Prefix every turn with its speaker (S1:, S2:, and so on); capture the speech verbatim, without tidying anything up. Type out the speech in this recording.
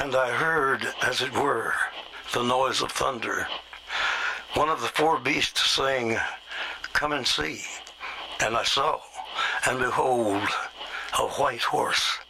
S1: And I heard, as it were, the noise of thunder. One of the four beasts saying, "Come and see." And I saw, and behold, a white horse,